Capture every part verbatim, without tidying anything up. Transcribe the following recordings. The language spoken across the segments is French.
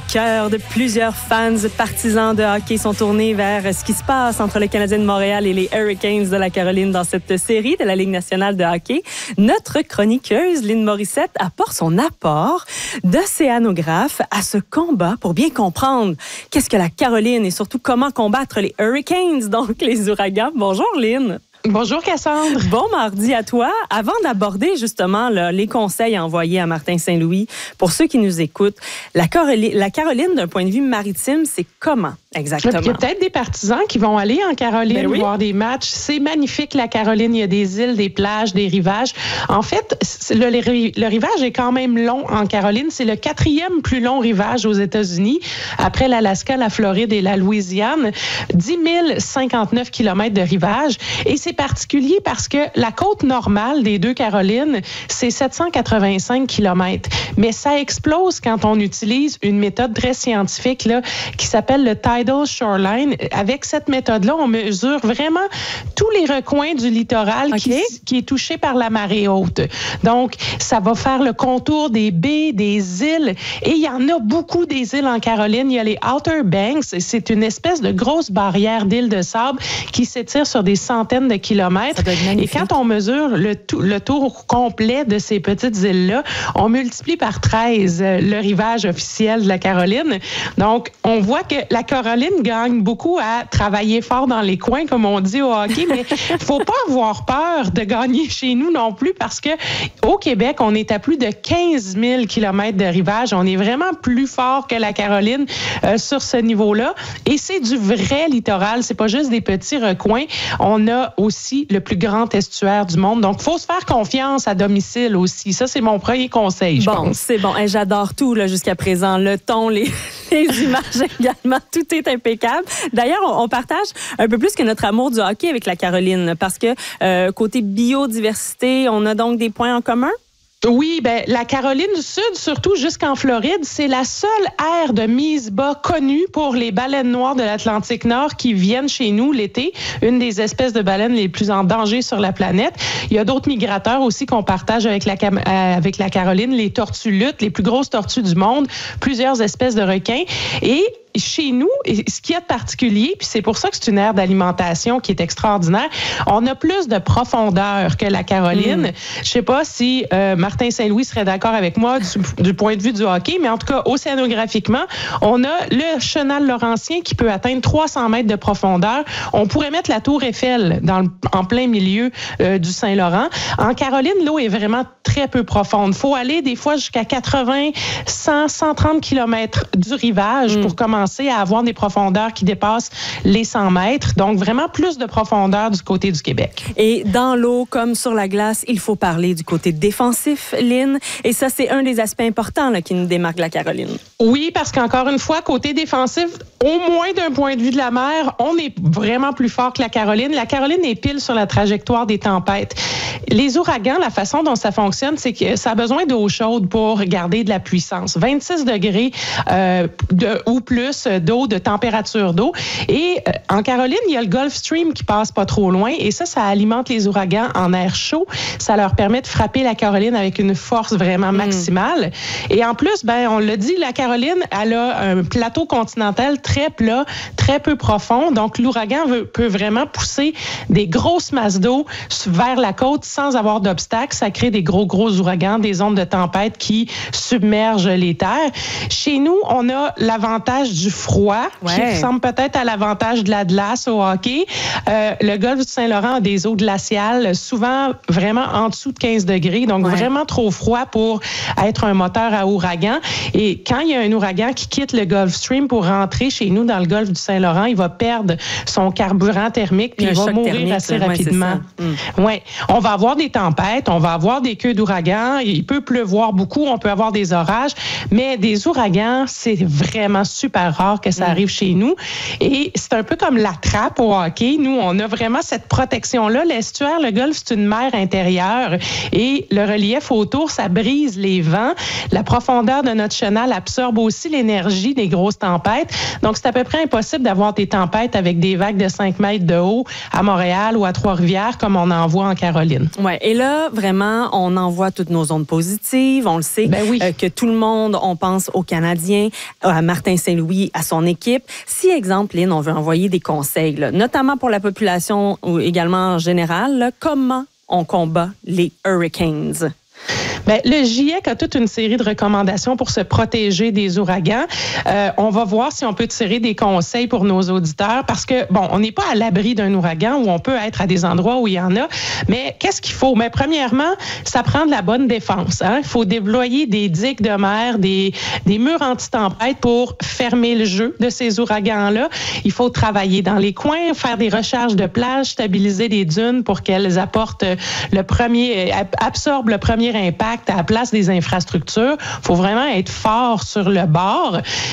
cœurs de plusieurs fans partisans de hockey sont tournés vers ce qui se passe entre le Canadien de Montréal et les Hurricanes de la Caroline dans cette série de la Ligue nationale de hockey. Notre chroniqueuse, Lynn Morissette, apporte son apport d'océanographe à ce combat pour bien comprendre qu'est-ce que la Caroline et surtout comment combattre les Hurricanes, donc les ouragans. Bonjour Lynn. Bonjour Cassandre. Bon mardi à toi. Avant d'aborder justement là, les conseils envoyés à Martin Saint-Louis, pour ceux qui nous écoutent, la Caroline, la Caroline d'un point de vue maritime, c'est comment exactement? Il y a peut-être des partisans qui vont aller en Caroline ben oui. voir des matchs. C'est magnifique la Caroline. Il y a des îles, des plages, des rivages. En fait, le, le rivage est quand même long en Caroline. C'est le quatrième plus long rivage aux États-Unis, après l'Alaska, la Floride et la Louisiane. dix mille cinquante-neuf kilomètres de rivage. Et c'est particulier parce que la côte normale des deux Carolines, c'est sept cent quatre-vingt-cinq kilomètres. Mais ça explose quand on utilise une méthode très scientifique là, qui s'appelle le Tidal Shoreline. Avec cette méthode-là, on mesure vraiment tous les recoins du littoral okay. qui, qui est touché par la marée haute. Donc, ça va faire le contour des baies, des îles. Et il y en a beaucoup des îles en Caroline. Il y a les Outer Banks. C'est une espèce de grosse barrière d'îles de sable qui s'étire sur des centaines de kilomètres. Et quand on mesure le, tout, le tour complet de ces petites îles-là, on multiplie par treize le rivage officiel de la Caroline. Donc, on voit que la Caroline gagne beaucoup à travailler fort dans les coins, comme on dit au hockey, mais il faut pas avoir peur de gagner chez nous non plus parce que au Québec, on est à plus de quinze mille kilomètres de rivage. On est vraiment plus fort que la Caroline euh, sur ce niveau-là. Et c'est du vrai littoral. C'est pas juste des petits recoins. On a aussi le plus grand estuaire du monde. Donc, il faut se faire confiance à domicile aussi. Ça, c'est mon premier conseil, je bon, pense. Bon, c'est bon. Hey, j'adore tout là, jusqu'à présent. Le ton, les, les images également. Tout est impeccable. D'ailleurs, on, on partage un peu plus que notre amour du hockey avec la Caroline parce que euh, côté biodiversité, on a donc des points en commun? Oui, ben la Caroline du Sud, surtout jusqu'en Floride, c'est la seule aire de mise bas connue pour les baleines noires de l'Atlantique Nord qui viennent chez nous l'été, une des espèces de baleines les plus en danger sur la planète. Il y a d'autres migrateurs aussi qu'on partage avec la euh, avec la Caroline, les tortues luttes, les plus grosses tortues du monde, plusieurs espèces de requins et chez nous, ce qu'il y a de particulier, puis c'est pour ça que c'est une aire d'alimentation qui est extraordinaire, on a plus de profondeur que la Caroline. Mm. Je sais pas si euh, Martin Saint-Louis serait d'accord avec moi du, du point de vue du hockey, mais en tout cas, océanographiquement, on a le chenal laurentien qui peut atteindre trois cents mètres de profondeur. On pourrait mettre la tour Eiffel dans le, en plein milieu euh, du Saint-Laurent. En Caroline, l'eau est vraiment très peu profonde. Il faut aller des fois jusqu'à quatre-vingts, cent, cent trente kilomètres du rivage mm. pour commencer à avoir des profondeurs qui dépassent les cent mètres. Donc, vraiment plus de profondeur du côté du Québec. Et dans l'eau, comme sur la glace, il faut parler du côté défensif, Lynn. Et ça, c'est un des aspects importants là, qui nous démarque la Caroline. Oui, parce qu'encore une fois, côté défensif, au moins d'un point de vue de la mer, on est vraiment plus fort que la Caroline. La Caroline est pile sur la trajectoire des tempêtes. Les ouragans, la façon dont ça fonctionne, c'est que ça a besoin d'eau chaude pour garder de la puissance. vingt-six degrés euh, de, ou plus d'eau, de température d'eau. Et euh, en Caroline, il y a le Gulf Stream qui passe pas trop loin et ça, ça alimente les ouragans en air chaud. Ça leur permet de frapper la Caroline avec une force vraiment maximale. Mm. Et en plus, ben, on l'a dit, la Caroline, elle a un plateau continental très plat, très peu profond. Donc, l'ouragan veut, peut vraiment pousser des grosses masses d'eau vers la côte sans avoir d'obstacles. Ça crée des gros, gros ouragans, des ondes de tempête qui submergent les terres. Chez nous, on a l'avantage du froid, ouais. qui ressemble peut-être à l'avantage de la glace au hockey. Euh, le golfe du Saint-Laurent a des eaux glaciales, souvent vraiment en dessous de quinze degrés, donc ouais. vraiment trop froid pour être un moteur à ouragan. Et quand il y a un ouragan qui quitte le Gulf Stream pour rentrer chez nous dans le golfe du Saint-Laurent, il va perdre son carburant thermique puis il, il va mourir thermique, assez ouais, rapidement. Mm. Ouais. On va avoir des tempêtes, on va avoir des queues d'ouragans, il peut pleuvoir beaucoup, on peut avoir des orages, mais des ouragans, c'est vraiment super super rare que ça mmh. arrive chez nous. Et c'est un peu comme la trappe au hockey. Nous, on a vraiment cette protection-là. L'estuaire, le golfe, c'est une mer intérieure et le relief autour, ça brise les vents. La profondeur de notre chenal absorbe aussi l'énergie des grosses tempêtes. Donc, c'est à peu près impossible d'avoir des tempêtes avec des vagues de cinq mètres de haut à Montréal ou à Trois-Rivières comme on en voit en Caroline. Ouais. Et là, vraiment, on envoie toutes nos ondes positives. On le sait ben oui. euh, que tout le monde, on pense aux Canadiens, à Martin Saint-Louis, à son équipe. Si, exemple, Lynn, on veut envoyer des conseils, là, notamment pour la population ou également en général, là, comment on combat les Hurricanes? Bien, le GIEC a toute une série de recommandations pour se protéger des ouragans. Euh, on va voir si on peut tirer des conseils pour nos auditeurs parce que, bon, on n'est pas à l'abri d'un ouragan où on peut être à des endroits où il y en a. Mais qu'est-ce qu'il faut? Mais premièrement, ça prend de la bonne défense. Hein? Il faut déployer des digues de mer, des, des murs anti-tempête pour fermer le jeu de ces ouragans-là. Il faut travailler dans les coins, faire des recharges de plage, stabiliser des dunes pour qu'elles apportent le premier, absorbent le premier impact à la place des infrastructures. Il faut vraiment être fort sur le bord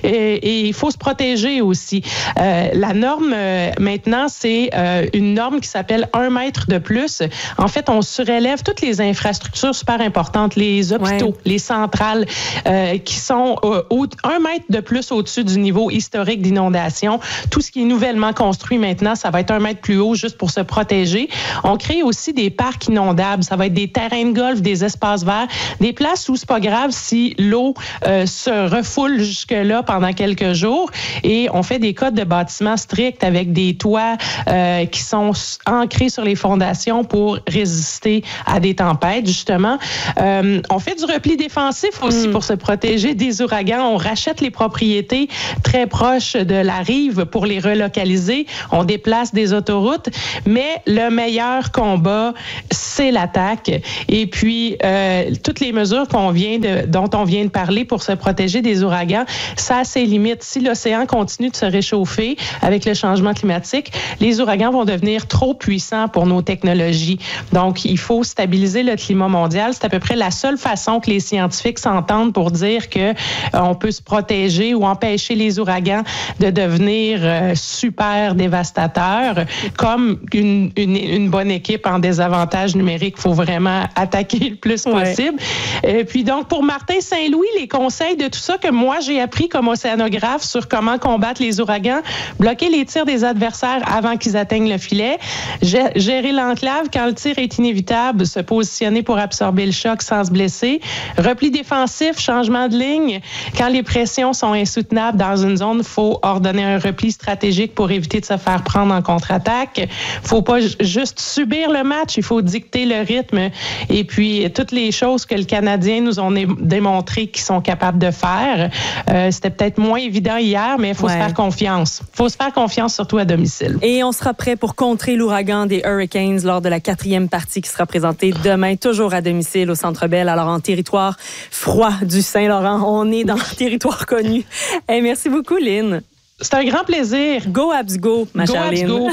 et il faut se protéger aussi. Euh, la norme, euh, maintenant, c'est euh, une norme qui s'appelle un mètre de plus. En fait, on surélève toutes les infrastructures super importantes, les hôpitaux, ouais. les centrales, euh, qui sont euh, au, un mètre de plus au-dessus du niveau historique d'inondation. Tout ce qui est nouvellement construit maintenant, ça va être un mètre plus haut juste pour se protéger. On crée aussi des parcs inondables. Ça va être des terrains de golf, des espaces verts, des places où c'est pas grave si l'eau euh, se refoule jusque-là pendant quelques jours. Et on fait des codes de bâtiments stricts avec des toits euh, qui sont ancrés sur les fondations pour résister à des tempêtes, justement. Euh, on fait du repli défensif aussi mm. pour se protéger des ouragans. On rachète les propriétés très proches de la rive pour les relocaliser. On déplace des autoroutes. Mais le meilleur combat, c'est l'attaque. Et puis, euh, toutes les mesures qu'on vient de, dont on vient de parler pour se protéger des ouragans, ça a ses limites. Si l'océan continue de se réchauffer avec le changement climatique, les ouragans vont devenir trop puissants pour nos technologies. Donc, il faut stabiliser le climat mondial. C'est à peu près la seule façon que les scientifiques s'entendent pour dire que euh, on peut se protéger ou empêcher les ouragans de devenir euh, super dévastateurs. Comme une, une, une bonne équipe en désavantage numérique, il faut vraiment attaquer le plus possible. Ouais. Et puis donc, pour Martin Saint-Louis, les conseils de tout ça que moi, j'ai appris comme océanographe sur comment combattre les ouragans, bloquer les tirs des adversaires avant qu'ils atteignent le filet, gérer l'enclave quand le tir est inévitable, se positionner pour absorber le choc sans se blesser, repli défensif, changement de ligne. Quand les pressions sont insoutenables dans une zone, il faut ordonner un repli stratégique pour éviter de se faire prendre en contre-attaque. Il ne faut pas juste subir le match, il faut dicter le rythme et puis toutes les choses que le Canadien nous ont démontré qu'ils sont capables de faire. Euh, c'était peut-être moins évident hier, mais il faut ouais. se faire confiance. Il faut se faire confiance, surtout à domicile. Et on sera prêt pour contrer l'ouragan des Hurricanes lors de la quatrième partie qui sera présentée demain, toujours à domicile au Centre Bell. Alors, en territoire froid du Saint-Laurent, on est dans le territoire connu. Hey, merci beaucoup, Lynn. C'est un grand plaisir. Go Habs go, ma go chère Lynn. Go.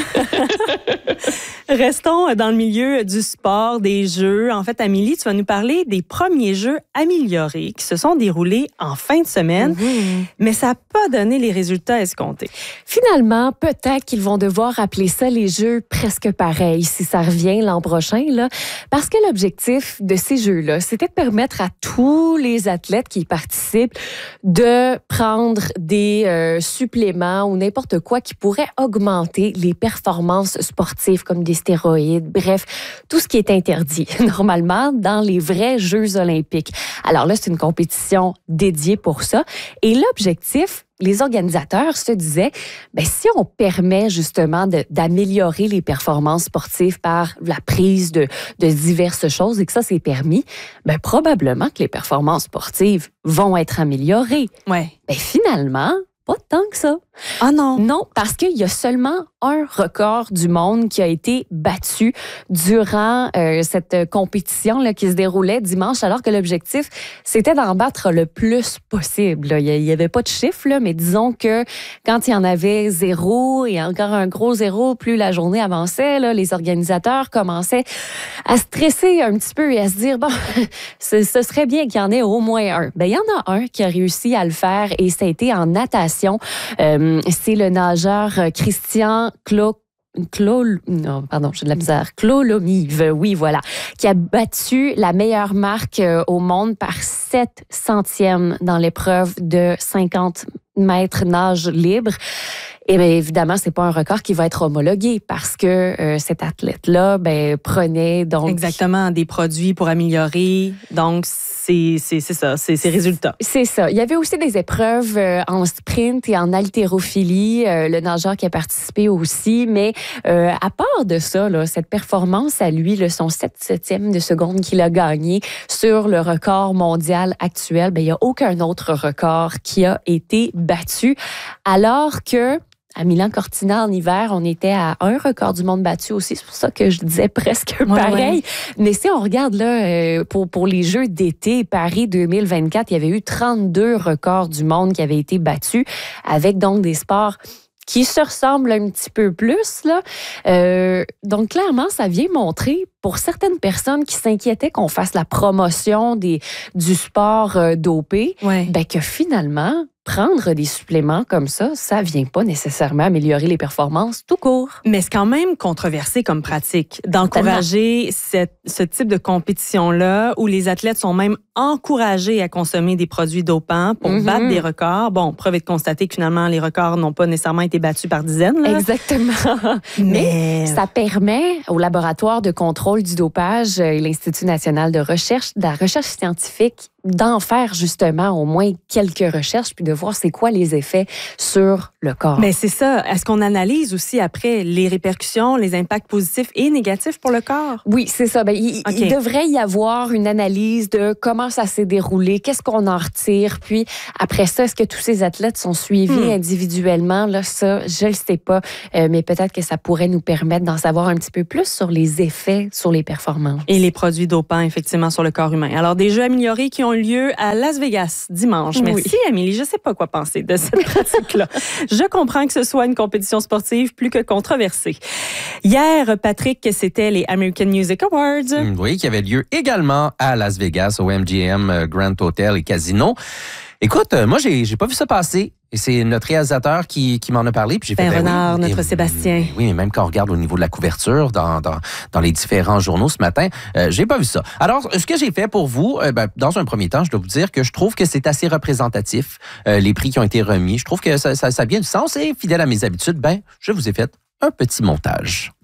Restons dans le milieu du sport, des jeux. En fait, Amélie, tu vas nous parler des premiers jeux améliorés qui se sont déroulés en fin de semaine, mmh. mais ça n'a pas donné les résultats escomptés. Finalement, peut-être qu'ils vont devoir appeler ça les jeux presque pareils si ça revient l'an prochain, là, parce que l'objectif de ces jeux-là, c'était de permettre à tous les athlètes qui y participent de prendre des euh, suppléments ou n'importe quoi qui pourrait augmenter les performances sportives comme des stéroïdes, bref, tout ce qui est interdit normalement dans les vrais Jeux olympiques. Alors là, c'est une compétition dédiée pour ça. Et l'objectif, les organisateurs se disaient, ben, si on permet justement de, d'améliorer les performances sportives par la prise de, de diverses choses et que ça, c'est permis, ben, probablement que les performances sportives vont être améliorées. Ouais. Ben, finalement, pas tant que ça. Ah non? Non, parce qu'il y a seulement un record du monde qui a été battu durant euh, cette compétition là, qui se déroulait dimanche, alors que l'objectif, c'était d'en battre le plus possible. Là. Il n'y avait pas de chiffre, là, mais disons que quand il y en avait zéro et encore un gros zéro, plus la journée avançait, là, les organisateurs commençaient à stresser un petit peu et à se dire, bon, ce, ce serait bien qu'il y en ait au moins un. Ben, il y en a un qui a réussi à le faire et ça a été en natation. Euh, c'est le nageur Christian Clo... Clo... Non, pardon, j'ai de la misère. Clolomive, oui, voilà, qui a battu la meilleure marque au monde par sept centièmes dans l'épreuve de cinquante mètres nage libre. Et bien, évidemment, c'est pas un record qui va être homologué parce que euh, cet athlète-là, ben, prenait donc... Exactement, des produits pour améliorer. Donc, c'est, c'est, c'est ça, c'est ses résultats. C'est ça. Il y avait aussi des épreuves euh, en sprint et en haltérophilie, euh, le nageur qui a participé aussi. Mais euh, à part de ça, là, cette performance à lui, là, son sept septième de seconde qu'il a gagné sur le record mondial actuel, ben, il n'y a aucun autre record qui a été battu. Alors que à Milan-Cortina, en hiver, on était à un record du monde battu aussi. C'est pour ça que je disais presque ouais, pareil. Ouais. Mais si on regarde là, pour, pour les Jeux d'été, Paris deux mille vingt-quatre, il y avait eu trente-deux records du monde qui avaient été battus, avec donc des sports qui se ressemblent un petit peu plus, là. Euh, donc, clairement, ça vient montrer, pour certaines personnes qui s'inquiétaient qu'on fasse la promotion des, du sport euh, dopé, ouais. ben que finalement, prendre des suppléments comme ça, ça vient pas nécessairement améliorer les performances tout court. Mais c'est quand même controversé comme pratique d'encourager cette, ce type de compétition-là où les athlètes sont même encouragés à consommer des produits dopants pour mm-hmm. battre des records. Bon, preuve est de constater que finalement, les records n'ont pas nécessairement été battus par dizaines. Là. Exactement. Mais... Mais ça permet au laboratoire de contrôle du dopage et l'Institut national de recherche, de la recherche scientifique, d'en faire justement au moins quelques recherches puis de voir c'est quoi les effets sur le corps. Mais c'est ça. Est-ce qu'on analyse aussi après les répercussions, les impacts positifs et négatifs pour le corps? Oui, c'est ça. Ben, il, okay. il devrait y avoir une analyse de comment ça s'est déroulé, qu'est-ce qu'on en retire, puis après ça, est-ce que tous ces athlètes sont suivis hmm. individuellement? Là, ça, je le sais pas, euh, mais peut-être que ça pourrait nous permettre d'en savoir un petit peu plus sur les effets sur les performances. Et les produits dopants, effectivement, sur le corps humain. Alors, des jeux améliorés qui ont lieu à Las Vegas dimanche. Merci, oui. Amélie. Je ne sais pas quoi penser de cette pratique-là. Je comprends que ce soit une compétition sportive plus que controversée. Hier, Patrick, c'était les American Music Awards. Oui, qui avait lieu également à Las Vegas, au M G M Grand Hotel et Casino. Écoute, moi, j'ai, j'ai pas vu ça passer. Et c'est notre réalisateur qui, qui m'en a parlé. Puis j'ai ben fait, ben Renard, oui, notre et, Sébastien. Oui, mais même quand on regarde au niveau de la couverture dans, dans, dans les différents journaux ce matin, euh, j'ai pas vu ça. Alors, ce que j'ai fait pour vous, euh, ben, dans un premier temps, je dois vous dire que je trouve que c'est assez représentatif, euh, les prix qui ont été remis. Je trouve que ça, ça, ça a bien du sens et fidèle à mes habitudes, ben, je vous ai fait un petit montage.